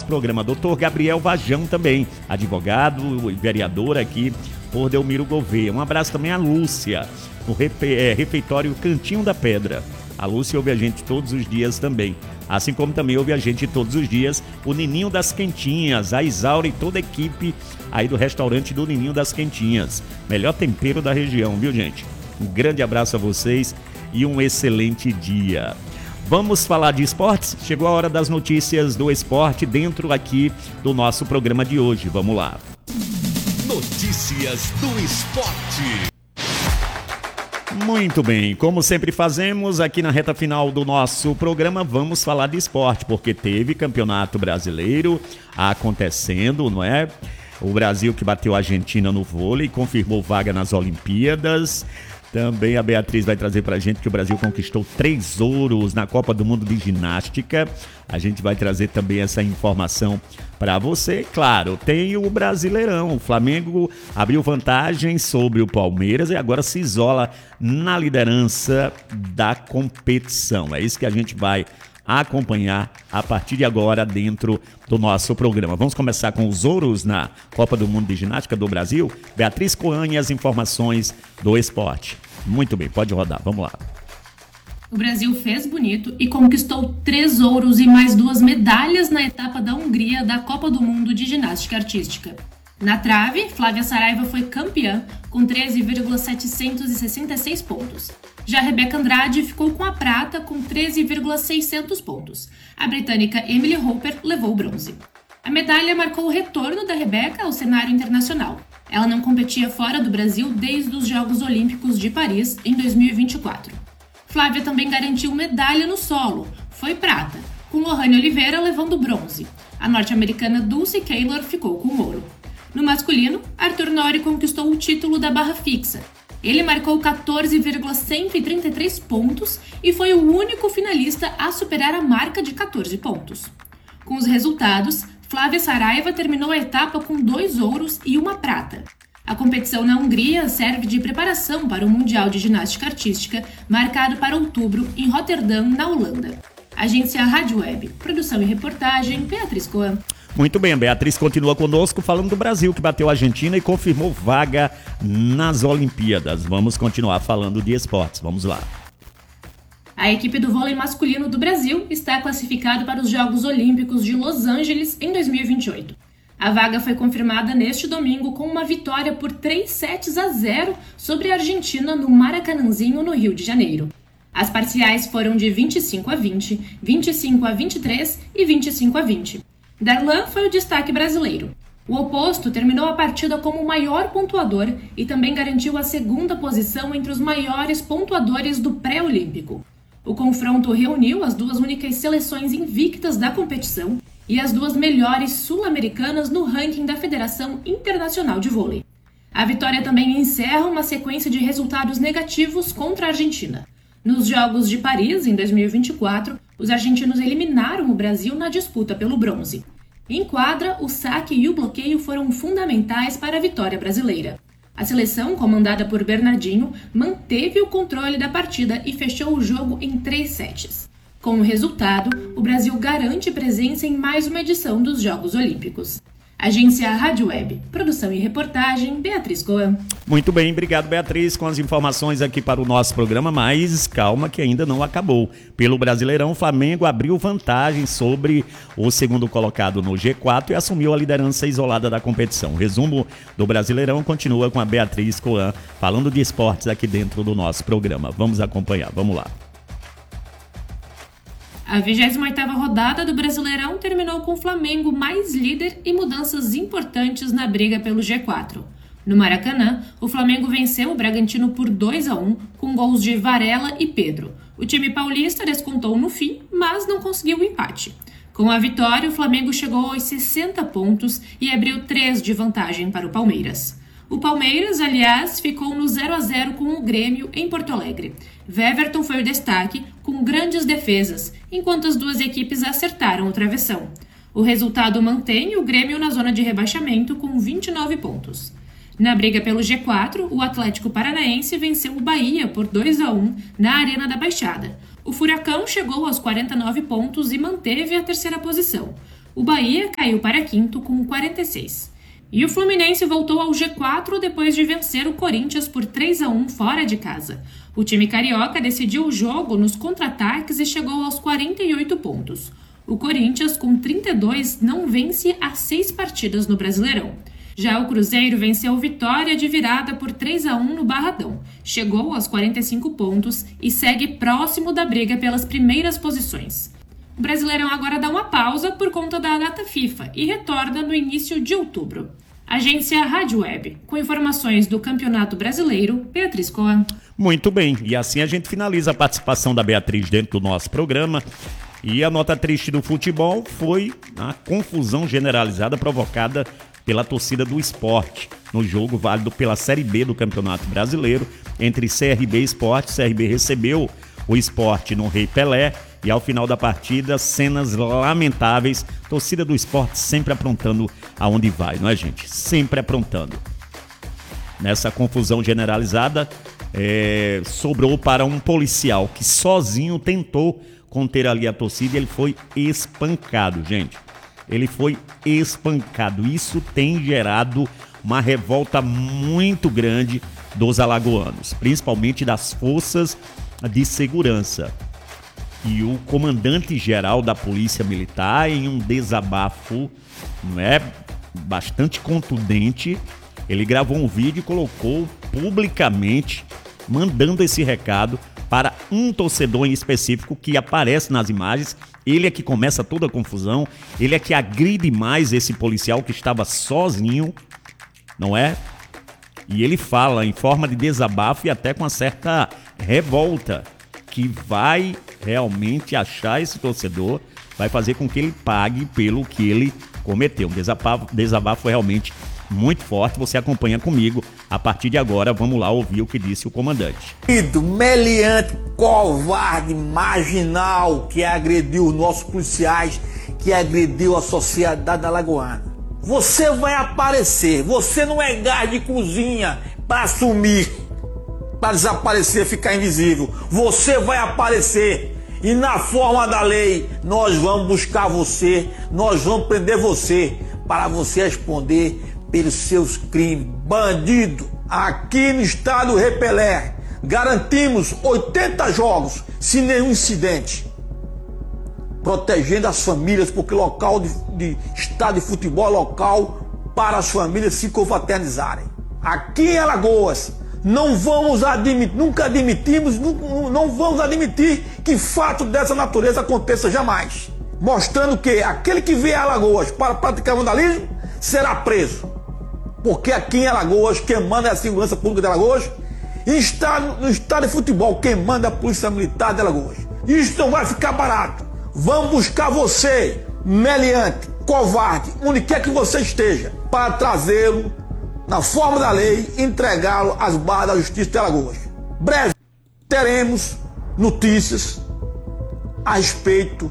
programa. Dr. Gabriel Vajão também, advogado e vereador aqui por Delmiro Gouveia. Um abraço também à Lúcia, no refeitório Cantinho da Pedra. A Lúcia ouve a gente todos os dias também. Assim como também ouve a gente todos os dias o Nininho das Quentinhas, a Isaura e toda a equipe aí do restaurante do Nininho das Quentinhas. Melhor tempero da região, viu, gente? Um grande abraço a vocês e um excelente dia. Vamos falar de esportes? Chegou a hora das notícias do esporte dentro aqui do nosso programa de hoje. Vamos lá. Notícias do esporte. Muito bem, como sempre fazemos aqui na reta final do nosso programa, vamos falar de esporte, porque teve Campeonato Brasileiro acontecendo, não é? O Brasil que bateu a Argentina no vôlei, confirmou vaga nas Olimpíadas. Também a Beatriz vai trazer pra gente que o Brasil conquistou 3 ouros na Copa do Mundo de Ginástica. A gente vai trazer também essa informação para você. Claro, tem o Brasileirão. O Flamengo abriu vantagem sobre o Palmeiras e agora se isola na liderança da competição. É isso que a gente vai acompanhar a partir de agora dentro do nosso programa. Vamos começar com os ouros na Copa do Mundo de Ginástica do Brasil. Beatriz Coan e as informações do esporte. Muito bem, pode rodar, vamos lá. O Brasil fez bonito e conquistou 3 ouros e mais 2 medalhas na etapa da Hungria da Copa do Mundo de Ginástica Artística. Na trave, Flávia Saraiva foi campeã com 13,766 pontos. Já Rebeca Andrade ficou com a prata com 13,600 pontos. A britânica Emily Hopper levou o bronze. A medalha marcou o retorno da Rebeca ao cenário internacional. Ela não competia fora do Brasil desde os Jogos Olímpicos de Paris em 2024. Flávia também garantiu medalha no solo, foi prata, com Lohane Oliveira levando bronze. A norte-americana Dulce Keylor ficou com ouro. No masculino, Arthur Nori conquistou o título da barra fixa. Ele marcou 14,133 pontos e foi o único finalista a superar a marca de 14 pontos. Com os resultados, Flávia Saraiva terminou a etapa com 2 ouros e 1 prata. A competição na Hungria serve de preparação para o Mundial de Ginástica Artística, marcado para outubro em Roterdã, na Holanda. Agência Rádio Web, produção e reportagem, Beatriz Coan. Muito bem, a Beatriz continua conosco falando do Brasil, que bateu a Argentina e confirmou vaga nas Olimpíadas. Vamos continuar falando de esportes, vamos lá. A equipe do vôlei masculino do Brasil está classificada para os Jogos Olímpicos de Los Angeles em 2028. A vaga foi confirmada neste domingo com uma vitória por 3-0 sobre a Argentina no Maracanãzinho, no Rio de Janeiro. As parciais foram de 25-20, 25-23 e 25-20. Darlan foi o destaque brasileiro. O oposto terminou a partida como o maior pontuador e também garantiu a 2ª posição entre os maiores pontuadores do pré-olímpico. O confronto reuniu as 2 únicas seleções invictas da competição e as 2 melhores sul-americanas no ranking da Federação Internacional de Vôlei. A vitória também encerra uma sequência de resultados negativos contra a Argentina. Nos Jogos de Paris, em 2024, os argentinos eliminaram o Brasil na disputa pelo bronze. Em quadra, o saque e o bloqueio foram fundamentais para a vitória brasileira. A seleção, comandada por Bernardinho, manteve o controle da partida e fechou o jogo em 3 sets. Com o resultado, o Brasil garante presença em mais uma edição dos Jogos Olímpicos. Agência Rádio Web, produção e reportagem, Beatriz Coan. Muito bem, obrigado Beatriz com as informações aqui para o nosso programa, mas calma que ainda não acabou. Pelo Brasileirão, o Flamengo abriu vantagem sobre o segundo colocado no G4 e assumiu a liderança isolada da competição. O resumo do Brasileirão continua com a Beatriz Coan, falando de esportes aqui dentro do nosso programa. Vamos acompanhar, vamos lá. A 28ª rodada do Brasileirão terminou com o Flamengo mais líder e mudanças importantes na briga pelo G4. No Maracanã, o Flamengo venceu o Bragantino por 2-1, com gols de Varela e Pedro. O time paulista descontou no fim, mas não conseguiu o empate. Com a vitória, o Flamengo chegou aos 60 pontos e abriu 3 de vantagem para o Palmeiras. O Palmeiras, aliás, ficou no 0-0 com o Grêmio em Porto Alegre. Weverton foi o destaque, com grandes defesas, enquanto as 2 equipes acertaram o travessão. O resultado mantém o Grêmio na zona de rebaixamento com 29 pontos. Na briga pelo G4, o Atlético Paranaense venceu o Bahia por 2-1 na Arena da Baixada. O Furacão chegou aos 49 pontos e manteve a 3ª posição. O Bahia caiu para quinto com 46. E o Fluminense voltou ao G4 depois de vencer o Corinthians por 3-1 fora de casa. O time carioca decidiu o jogo nos contra-ataques e chegou aos 48 pontos. O Corinthians, com 32, não vence há 6 partidas no Brasileirão. Já o Cruzeiro venceu o Vitória de virada por 3-1 no Barradão. Chegou aos 45 pontos e segue próximo da briga pelas primeiras posições. O Brasileirão agora dá uma pausa por conta da data FIFA e retorna no início de outubro. Agência Rádio Web, com informações do Campeonato Brasileiro, Beatriz Coan. Muito bem, e assim a gente finaliza a participação da Beatriz dentro do nosso programa. E a nota triste do futebol foi a confusão generalizada provocada pela torcida do Sport no jogo válido pela Série B do Campeonato Brasileiro entre CRB e Sport. CRB recebeu o Sport no Rei Pelé e ao final da partida, cenas lamentáveis. Torcida do Sport sempre aprontando aonde vai, não é, gente? Sempre aprontando. Nessa confusão generalizada, sobrou para um policial que sozinho tentou conter ali a torcida e ele foi espancado, gente. Ele foi espancado. Isso tem gerado uma revolta muito grande dos alagoanos, principalmente das forças de segurança. E o comandante-geral da Polícia Militar, em um desabafo, bastante contundente, ele gravou um vídeo e colocou publicamente, mandando esse recado para um torcedor em específico que aparece nas imagens. Ele é que começa toda a confusão, ele é que agride mais esse policial que estava sozinho, não é? E ele fala em forma de desabafo e até com uma certa revolta, que vai realmente achar esse torcedor, vai fazer com que ele pague pelo que ele cometeu. Um desabafo realmente muito forte. Você acompanha comigo. A partir de agora, vamos lá ouvir o que disse o comandante. Meliante, covarde, marginal, que agrediu os nossos policiais, que agrediu a sociedade alagoana. Você vai aparecer. Você não é gás de cozinha para sumir, para desaparecer, ficar invisível. Você vai aparecer. E na forma da lei, nós vamos buscar você, nós vamos prender você, para você responder pelos seus crimes. Bandido, aqui no estado do Rei Pelé, garantimos 80 jogos sem nenhum incidente, protegendo as famílias, porque local de estádio de futebol é local para as famílias se confraternizarem. Aqui em Alagoas, não vamos admitir, nunca admitimos, não vamos admitir que fato dessa natureza aconteça jamais. Mostrando que aquele que vier a Alagoas para praticar vandalismo será preso. Porque aqui em Alagoas, quem manda é a segurança pública de Alagoas. E no estado de futebol, quem manda é a Polícia Militar de Alagoas. Isso não vai ficar barato. Vamos buscar você, meliante, covarde, onde quer que você esteja, para trazê-lo na forma da lei, entregá-lo às barras da Justiça de Alagoas. Breve teremos notícias a respeito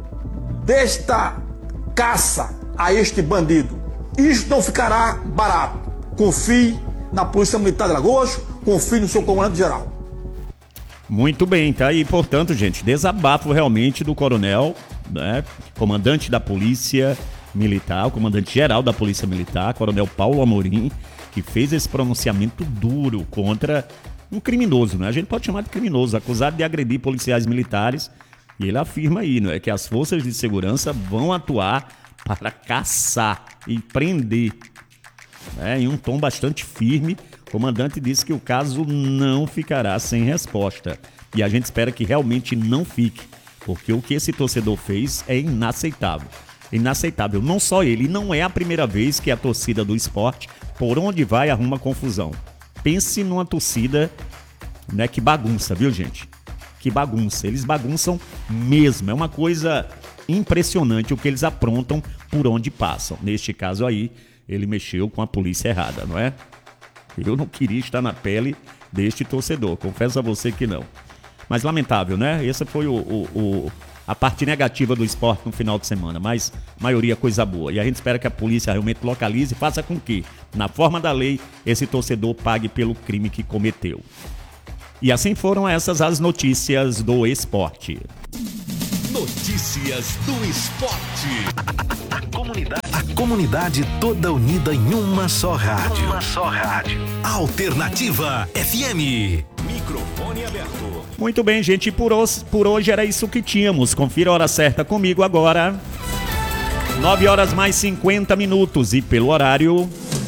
desta caça a este bandido. Isso não ficará barato. Confie na Polícia Militar de Alagoas, confie no seu comandante-geral. Muito bem, tá aí, portanto, gente, desabafo realmente do coronel, né, comandante da Polícia Militar, o comandante-geral da Polícia Militar, coronel Paulo Amorim, que fez esse pronunciamento duro contra um criminoso, né? A gente pode chamar de criminoso, acusado de agredir policiais militares, e ele afirma aí, né, que as forças de segurança vão atuar para caçar e prender, né, em um tom bastante firme. O comandante disse que o caso não ficará sem resposta, e a gente espera que realmente não fique, porque o que esse torcedor fez é inaceitável. Inaceitável. Não só ele, não é a primeira vez que a torcida do Sport, por onde vai, arruma confusão. Pense numa torcida, né, que bagunça, viu, gente? Que bagunça. Eles bagunçam mesmo. É uma coisa impressionante o que eles aprontam por onde passam. Neste caso aí, ele mexeu com a polícia errada, não é? Eu não queria estar na pele deste torcedor, confesso a você que não. Mas lamentável, né? Essa foi a parte negativa do Sport no final de semana, mas maioria coisa boa. E a gente espera que a polícia realmente localize e faça com que, na forma da lei, esse torcedor pague pelo crime que cometeu. E assim foram essas as notícias do esporte. Notícias do esporte. A comunidade toda unida em uma só rádio. Alternativa FM. Microfone aberto. Muito bem, gente, por hoje era isso que tínhamos. Confira a hora certa comigo agora. 9h mais 50 minutos e pelo horário...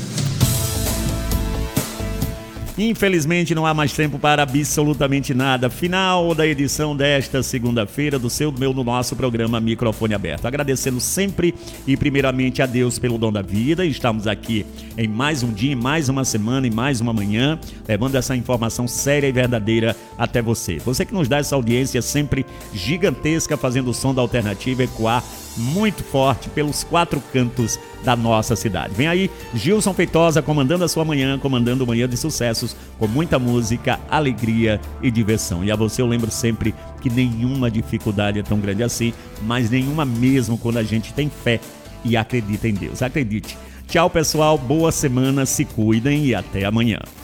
Infelizmente não há mais tempo para absolutamente nada. Final da edição desta segunda-feira do nosso programa Microfone Aberto. Agradecendo sempre e primeiramente a Deus pelo dom da vida. Estamos aqui em mais um dia, em mais uma semana, em mais uma manhã, levando essa informação séria e verdadeira até você. Você que nos dá essa audiência sempre gigantesca, fazendo o som da Alternativa ecoar muito forte pelos 4 cantos da nossa cidade. Vem aí Gilson Feitosa comandando a sua manhã, comandando o Manhã de Sucessos, com muita música, alegria e diversão. E a você eu lembro sempre que nenhuma dificuldade é tão grande assim, mas nenhuma mesmo quando a gente tem fé e acredita em Deus. Acredite. Tchau, pessoal, boa semana, se cuidem e até amanhã.